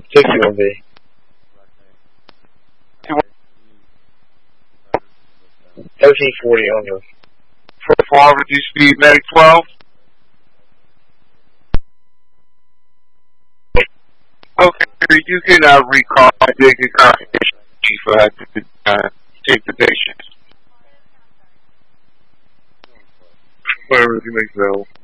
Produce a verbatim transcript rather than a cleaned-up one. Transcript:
sixty-one B. thirteen forty under. Profile reduced speed, medic twelve. Okay, you can uh, recall. I did get confirmation, Chief. I had to uh, take the patient. Whatever you make available.